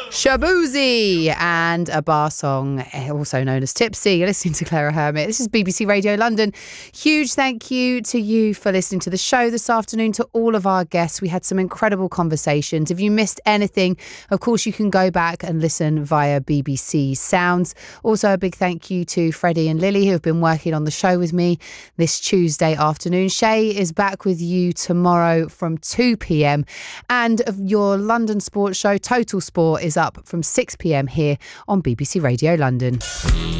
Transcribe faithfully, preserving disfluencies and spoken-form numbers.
Shaboozey and a bar song, also known as Tipsy. You're listening to Clara Hermit. This is B B C Radio London. Huge thank you to you for listening to the show this afternoon, to all of our guests. We had some incredible conversations. If you missed anything, of course, you can go back and listen via B B C Sounds. Also, a big thank you to Freddie and Lily, who have been working on the show with me this Tuesday afternoon. Shay is back with you tomorrow from two p.m. And your London sports show, Total Sport, is up from six p.m. here on B B C Radio London.